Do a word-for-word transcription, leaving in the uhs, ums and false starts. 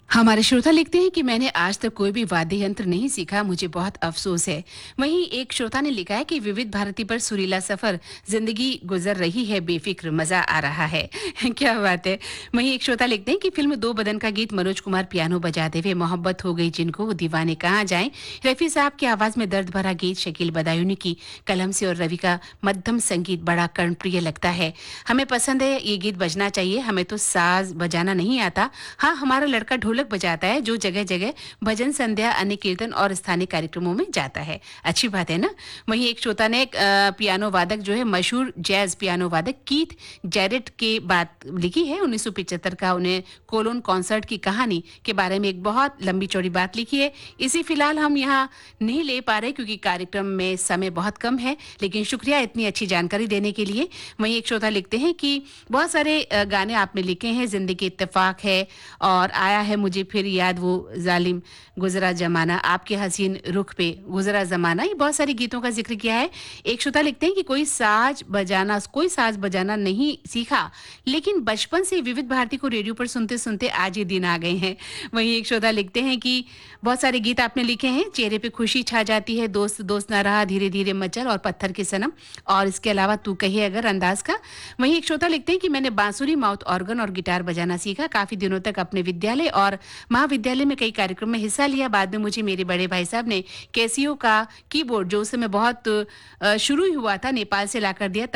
हमारे श्रोता लिखते हैं कि मैंने आज तक कोई भी वाद्य यंत्र नहीं सीखा, मुझे बहुत अफसोस है। वहीं एक श्रोता ने लिखा है कि विविध भारती पर सुरीला सफर, जिंदगी गुजर रही है बेफिक्र, मजा आ रहा है। क्या बात है। वहीं एक श्रोता लिखते हैं कि फिल्म दो बदन का गीत मनोज कुमार पियानो बजाते हुए मोहब्बत हो गई जिनको वो दीवाने कहाँ जाएं। रफी साहब की आवाज में दर्द भरा गीत शकील बदायूनी की कलम से और रवि का मध्यम संगीत बड़ा कर्णप्रिय लगता है। हमें पसंद है, ये गीत बजना चाहिए। हमें तो साज बजाना नहीं आता। हाँ, हमारा लड़का ढोलक बजाता है जो जगह जगह भजन संध्या, अन्य कीर्तन और स्थानीय कार्यक्रमों में जाता है। अच्छी बात है ना। वहीं एक श्रोता ने एक, अ, पियानो वादक जो है मशहूर जैज पियानो वादक कीथ जैरेट के बात लिखी है। उन्नीस सौ पिचहत्तर का उन्हें कोलोन कॉन्सर्ट की कहानी के बारे में एक बहुत लंबी चौड़ी बात लिखी है। इसी फिलहाल हम यहाँ नहीं ले पा रहे क्योंकि कार्यक्रम में समय बहुत कम है, लेकिन शुक्रिया इतनी अच्छी जानकारी देने के लिए। वहीं एक श्रोता लिखते हैं कि बहुत सारे अ, गाने आपने लिखे हैं। जिंदगी इत्तेफाक है और आया है मुझे फिर याद वो जालिम गुजरा जमाना, आपके हसीन रुख पे गुजरा जमाना, ये बहुत सारे गीतों का जिक्र किया है। एक श्रोता लिखते हैं कि कोई साज बजाना कोई साज बजाना नहीं सीखा, लेकिन बचपन से विविध भारती को रेडियो पर सुनते सुनते आज ये दिन आ गए हैं। वहीं एक श्रोता लिखते हैं कि बहुत सारे गीत आपने लिखे हैं। चेहरे पे खुशी छा जाती है, दोस्त दोस्त ना रहा, धीरे धीरे मचल और पत्थर के सनम, और इसके अलावा तू कहे अगर अंदाज का। वहीं एक श्रोता लिखते हैं कि मैंने बांसुरी, माउथ ऑर्गन और गिटार बजाना सीखा। काफी दिनों तक अपने विद्यालय और महाविद्यालय में कई कार्यक्रम में हिस्सा लिया। बाद में मुझे मेरे बड़े भाई साहब ने कैसियो का कीबोर्ड, जो उस समय बहुत अ, शुरू ही हुआ था, नेपाल से लाकर दिया।